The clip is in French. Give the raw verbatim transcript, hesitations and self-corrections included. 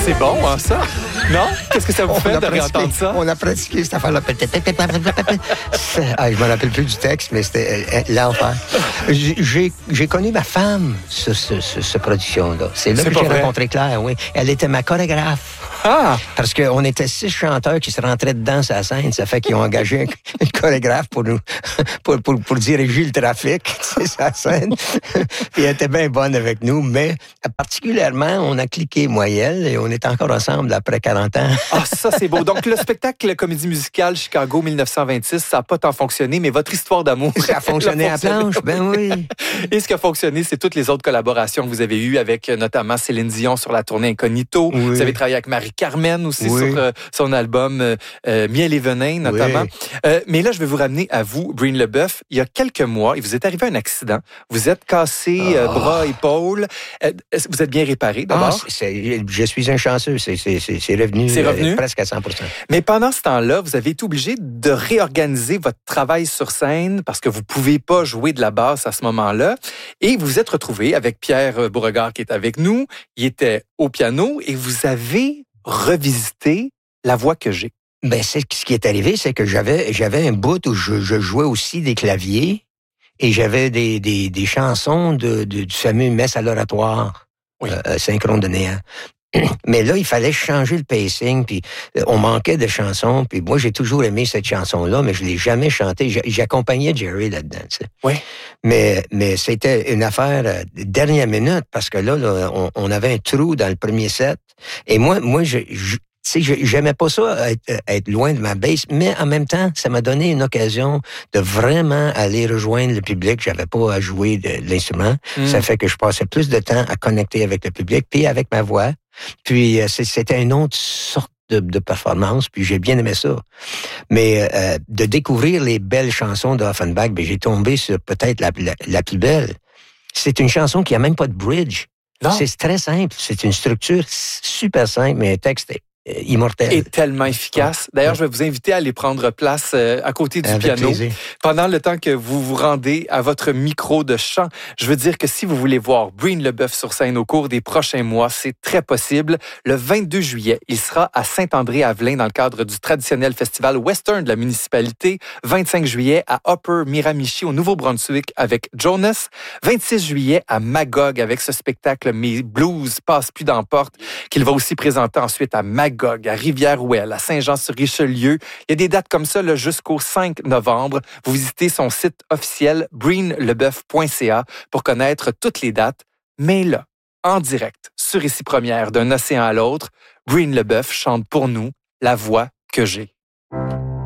C'est bon, hein, ça? Non? Qu'est-ce que ça vous fait de réentendre ça? On a pratiqué cette affaire-là. Ah, je me rappelle plus du texte, mais c'était euh, l'enfer. J'ai, j'ai connu ma femme, ce, ce, ce, ce production-là. C'est là C'est que pas j'ai vrai. rencontré Claire, oui. Elle était ma chorégraphe. Ah! Parce qu'on était six chanteurs qui se rentraient dedans sur la scène. Ça fait qu'ils ont engagé une chorégraphe pour nous, pour, pour, pour diriger le trafic, c'est sa scène. Puis elle était bien bonne avec nous, mais particulièrement, on a cliqué, moi et elle, et on est encore ensemble après quarante ans. Ah, ça, c'est beau. Donc, le spectacle Comédie musicale Chicago mille neuf cent vingt-six, ça n'a pas tant fonctionné, mais votre histoire d'amour... Ça a fonctionné à planche, ben oui. Et ce qui a fonctionné, c'est toutes les autres collaborations que vous avez eues avec notamment Céline Dion sur la tournée Incognito. Oui. Vous avez travaillé avec Marie-Carmen aussi Oui. sur euh, son album euh, euh, Miel et Venin, notamment. Oui. Euh, mais là, je vais vous ramener à vous, Breen Leboeuf. Il y a quelques mois, il vous est arrivé un accident. Vous êtes cassé euh, Oh. bras, épaules. Euh, vous êtes bien réparé, Ah, d'abord? c'est, c'est, je suis un chanceux. C'est, c'est, c'est, c'est revenu, C'est revenu? Euh, presque à cent pour cent. Mais pendant ce temps-là, vous avez été obligé de réorganiser votre travail sur scène parce que vous ne pouvez pas jouer de la basse à ce moment-là. Et vous vous êtes retrouvé avec Pierre Beauregard qui est avec nous. Il était au piano et vous avez revisité La voix que j'ai. Ben, c'est, ce qui est arrivé, c'est que j'avais, j'avais un bout où je, je jouais aussi des claviers et j'avais des, des, des chansons de, de, du fameux Messe à l'oratoire, Oui. euh, Synchrone de néant. Mais là, il fallait changer le pacing, puis euh, on manquait de chansons, puis moi, j'ai toujours aimé cette chanson-là, mais je l'ai jamais chantée. J'a- J'accompagnais Jerry là-dedans, tu sais. Oui. Mais, mais c'était une affaire euh, dernière minute, parce que là, là on, on avait un trou dans le premier set, et moi, moi, je... je tu sais, je- j'aimais pas ça, être, être loin de ma base, mais en même temps, ça m'a donné une occasion de vraiment aller rejoindre le public. J'avais pas à jouer de, de l'instrument. Mm. Ça fait que je passais plus de temps à connecter avec le public, puis avec ma voix. Puis euh, c'est- c'était une autre sorte de, de performance, puis j'ai bien aimé ça. Mais euh, de découvrir les belles chansons d'Offenbach, ben, j'ai tombé sur peut-être la, la, la plus belle. C'est une chanson qui a même pas de bridge. Non. C'est très simple. C'est une structure super simple, mais un texte euh, immortel. Et tellement efficace. D'ailleurs, je vais vous inviter à aller prendre place euh, à côté du Avec piano. plaisir. Pendant le temps que vous vous rendez à votre micro de chant. Je veux dire que si vous voulez voir Breen Leboeuf sur scène au cours des prochains mois, c'est très possible. Le vingt-deux juillet, il sera à Saint-André-Avelin dans le cadre du traditionnel festival western de la municipalité. vingt-cinq juillet à Upper Miramichi au Nouveau-Brunswick avec Jonas. vingt-six juillet à Magog avec ce spectacle Mes blues passent plus dans la porte qu'il va aussi présenter ensuite à Magog, à Rivière-Ouelle, à Saint-Jean-sur-Richelieu. Il y a des dates comme ça là, jusqu'au cinq novembre. Vous visitez son site officiel breen leboeuf point c a pour connaître toutes les dates. Mais là, en direct, sur Ici Première, d'un océan à l'autre, Breen Leboeuf chante pour nous La voix que j'ai.